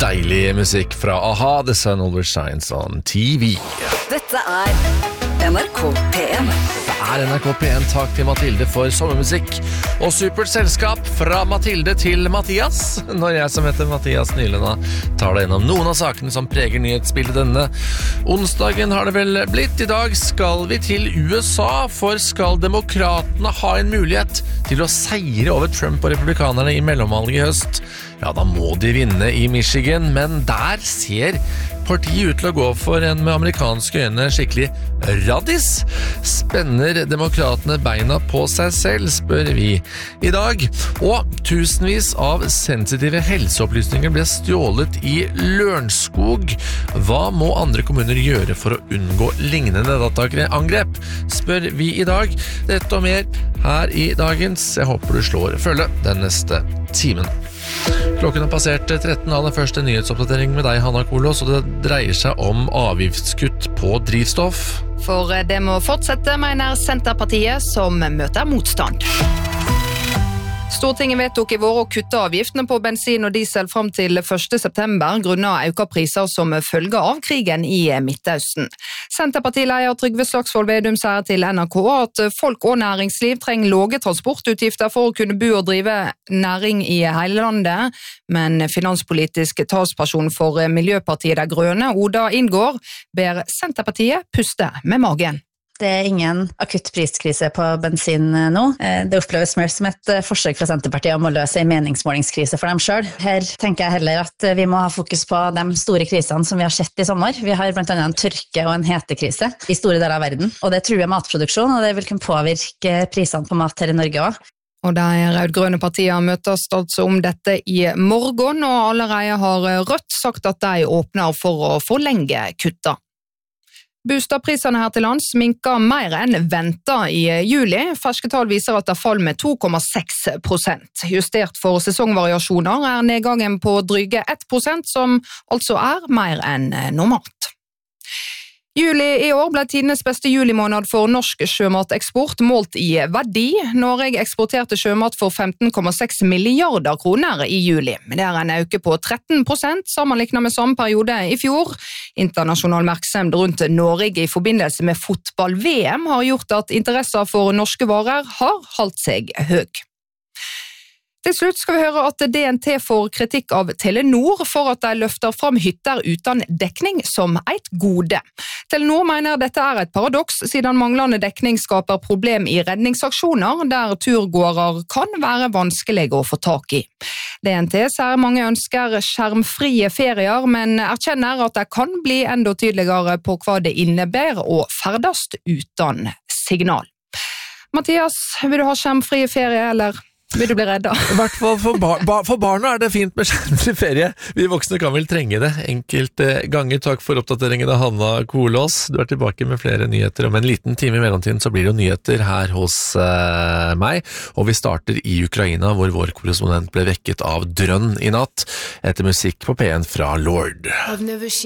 Deilig musikk fra A-ha, The Sun Always Shines on TV. Dette NRK P1. Det NRK P1, takk til Mathilde for sommermusikk og supert selskap fra Mathilde til Mathias. Når jeg som heter Mathias Nylenda tar deg gjennom noen av sakene som preger nyhetsbildet denne onsdagen har det vel blitt. I dag skal vi til USA, for skal demokratene ha en mulighet til å seire over Trump og republikanerne i mellomvalget i høst, ja, da må de vinne i Michigan, men der ser partiet ut til å gå for en med amerikanske øyne skikkelig raddis. Spenner demokratene beina på seg selv, spør vi i dag. Og tusenvis av sensitive helseopplysninger ble stjålet i Lørenskog. Hva må andre kommuner gjøre for å unngå lignende dataangrep, spør vi i dag. Dette og mer her i dagens. Jeg håper du slår følge den neste timen. Klokken har passert 13 av den første nyhetsoppdateringen med deg, Hanna Kolos, og det dreier seg om avgiftskutt på drivstoff. For det må fortsette, mener Senterpartiet, som møter motstand. Stortinget vedtok i vår å kutte avgiftene på bensin og diesel frem til 1. september grunnet økte priser som følge av krigen i Midtøsten. Senterpartileder Trygve Slagsvold Vedum sier til NRK at folk og næringsliv trenger lave transportutgifter for å kunne bo og drive næring i hele landet, men finanspolitisk talsperson for Miljøpartiet De Grønne, Oda Inngård, ber Senterpartiet puste med magen. Det ingen akutt priskrise på bensin nå. Det oppleves mer som et forsøk fra Senterpartiet om å løse en meningsmålingskrise for dem selv. Her tenker jeg heller at vi må ha fokus på de store krisene som vi har sett i sommer. Vi har blant annet en tørke og en hetekrise i store deler av verden, og det truer matproduksjon, og det vil kunne påvirke prisene på mat her i Norge også. Og de rødgrønne partiene møtes altså om dette i morgen, og allerede har Rødt sagt at de åpner for å forlenge kutta. Boligprisene her til lands minker mer enn ventet i juli. Ferske tall viser at det faller med 2,6%. Justert for sesongvariasjoner er nedgangen på dryge 1%, som altså er mer enn normalt. Juli i år ble tidenes beste julimåned for norsk sjømateksport målt i verdi. Norge eksporterte sjømat for 15,6 milliarder kroner i juli. Det er en økning på 13% sammenlignet med samme periode i fjor. Internasjonal merksomhet rundt Norge i forbindelse med fotball-VM har gjort at interessen for norske varer har holdt seg høy. Til slutt skal vi høre at DNT får kritikk av Telenor for at de løfter fram hytter uten dekning som et gode. Telenor mener dette er et paradoks, siden manglende dekning skaper problem i redningsaksjoner, der turgåere kan være vanskelige å få tak i. DNT sier mange ønsker skjermfrie ferier, men erkjenner at det kan bli enda tydeligere på hva det innebærer å ferdes uten signal. Mathias, vil du ha skjermfrie ferie, eller vil du bli redd da? I hvert fall for barna er det fint med skjermfri ferie. Vi voksne kan vel trenge det enkelte ganger. Takk for oppdateringen av Hanna Kolås. Du er tilbake med flere nyheter. Om en liten time i mellomtiden så blir det jo nyheter her hos meg. Og vi starter i Ukraina, hvor vår korrespondent ble vekket av drønn i natt etter musikk på P1 fra Lord.